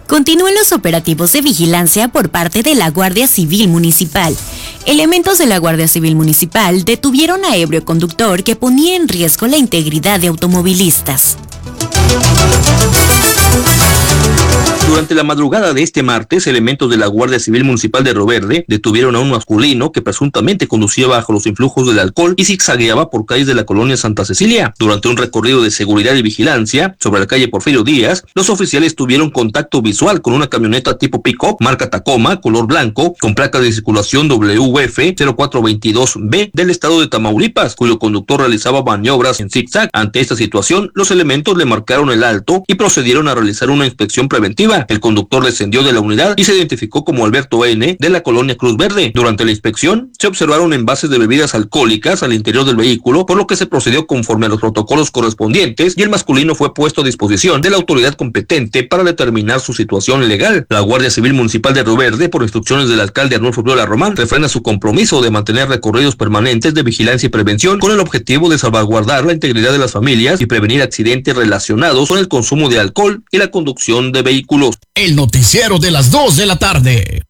Continúan los operativos de vigilancia por parte de la Guardia Civil Municipal. Elementos de la Guardia Civil Municipal detuvieron a ebrio conductor que ponía en riesgo la integridad de automovilistas. Durante la madrugada de este martes, elementos de la Guardia Civil Municipal de Río Verde detuvieron a un masculino que presuntamente conducía bajo los influjos del alcohol y zigzagueaba por calles de la colonia Santa Cecilia. Durante un recorrido de seguridad y vigilancia sobre la calle Porfirio Díaz, los oficiales tuvieron contacto visual con una camioneta tipo pick-up marca Tacoma, color blanco, con placa de circulación WF 0422B del estado de Tamaulipas, cuyo conductor realizaba maniobras en zigzag. Ante esta situación, los elementos le marcaron el alto y procedieron a realizar una inspección preventiva. El conductor descendió de la unidad y se identificó como Alberto N. de la colonia Cruz Verde. Durante la inspección, se observaron envases de bebidas alcohólicas al interior del vehículo, por lo que se procedió conforme a los protocolos correspondientes y el masculino fue puesto a disposición de la autoridad competente para determinar su situación legal. La Guardia Civil Municipal de Río Verde, por instrucciones del alcalde Arnulfo Viola Román, refrena su compromiso de mantener recorridos permanentes de vigilancia y prevención con el objetivo de salvaguardar la integridad de las familias y prevenir accidentes relacionados con el consumo de alcohol y la conducción de vehículos. El noticiero de las 2 de la tarde.